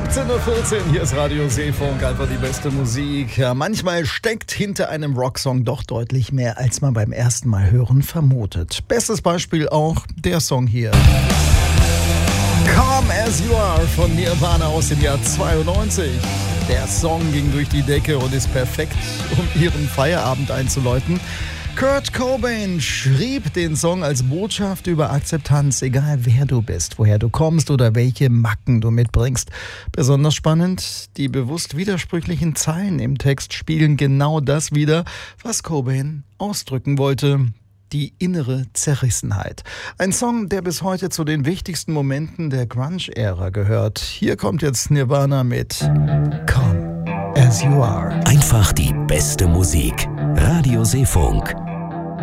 17:14 Uhr, hier ist Radio Seefunk, einfach die beste Musik. Ja, manchmal steckt hinter einem Rocksong doch deutlich mehr, als man beim ersten Mal hören vermutet. Bestes Beispiel auch der Song hier. Calm As You Are von Nirvana aus dem Jahr 92. Der Song ging durch die Decke und ist perfekt, um ihren Feierabend einzuläuten. Kurt Cobain schrieb den Song als Botschaft über Akzeptanz, egal wer du bist, woher du kommst oder welche Macken du mitbringst. Besonders spannend, die bewusst widersprüchlichen Zeilen im Text spiegeln genau das wider, was Cobain ausdrücken wollte. Die innere Zerrissenheit. Ein Song, der bis heute zu den wichtigsten Momenten der Grunge-Ära gehört. Hier kommt jetzt Nirvana mit Calm As You Are. Einfach die beste Musik. Radio Seefunk.